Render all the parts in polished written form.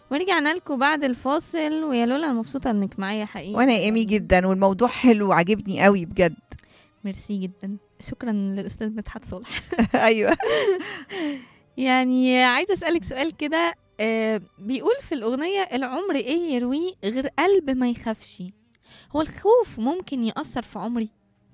ورجعنا لكم بعد الفاصل، ويا لولا أنا مبسوطة انك معايا حقيقي. وانا ايمي جدا، والموضوع حلو وعجبني قوي بجد. ميرسي جدا، شكرا للأستاذ مدحت صالح. ايوه. يعني عايزة أسألك سؤال كده، بيقول في الأغنية: العمر إيه يرويه غير قلب ما يخافش. هو الخوف ممكن يأثر في عمري؟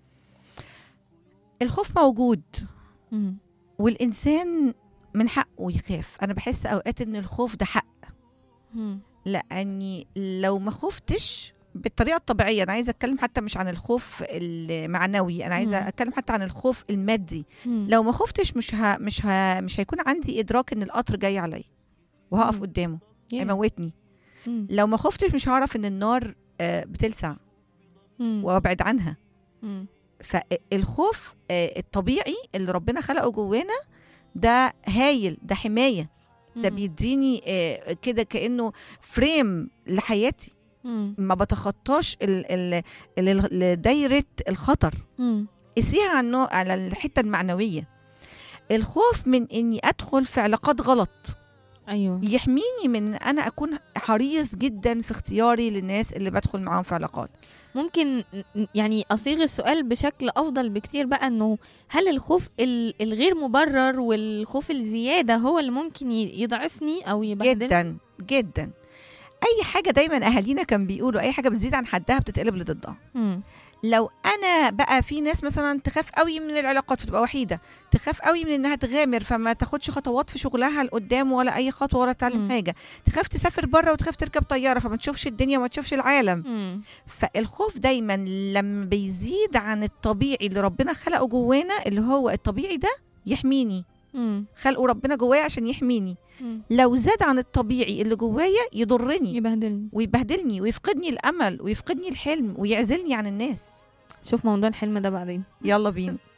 الخوف موجود، مم. والانسان من حقه يخاف. انا بحس اوقات ان الخوف ده حق، مم. لاني لو ما خفتش بالطريقه الطبيعيه، انا عايزه اتكلم حتى مش عن الخوف المعنوي، انا عايزه مم. اتكلم حتى عن الخوف المادي. مم. لو ما خفتش مش هيكون عندي ادراك ان القطر جاي عليا وهقف مم. قدامه Yeah. هيموتني. مم. لو ما خفتش مش هعرف ان النار بتلسع مم. وابعد عنها. مم. فالخوف الطبيعي اللي ربنا خلقه جوانا ده هايل، ده حماية، ده مم. بيديني كده كأنه فريم لحياتي، مم. ما بتخطاش دايرة الخطر. مم. قسيها على الحتة المعنوية. الخوف من اني ادخل في علاقات غلط أيوه. يحميني من ان انا اكون حريص جدا في اختياري للناس اللي بدخل معاهم في علاقات. ممكن يعني أصيغ السؤال بشكل أفضل بكتير بقى، إنه هل الخوف الغير مبرر والخوف الزيادة هو اللي ممكن يضعفني أو يبهدلني؟ جدا جدا. اي حاجه دايما اهالينا كان بيقولوا اي حاجه بتزيد عن حدها بتتقلب لضدها. مم. لو انا بقى في ناس مثلا تخاف قوي من العلاقات فتبقى وحيده، تخاف قوي من انها تغامر فما تاخدش خطوات في شغلها لقدام ولا اي خطوه ولا تعلم مم. حاجه، تخاف تسافر بره وتخاف تركب طياره فما تشوفش الدنيا وما تشوفش العالم. مم. فالخوف دايما لما بيزيد عن الطبيعي اللي ربنا خلقه جوانا، اللي هو الطبيعي ده يحميني، مم. خلقه ربنا جوايا عشان يحميني. مم. لو زاد عن الطبيعي اللي جوايا يضرني يبهدلني. ويبهدلني ويفقدني الامل ويفقدني الحلم ويعزلني عن الناس. شوف موضوع الحلم ده بعدين. يلا بينا.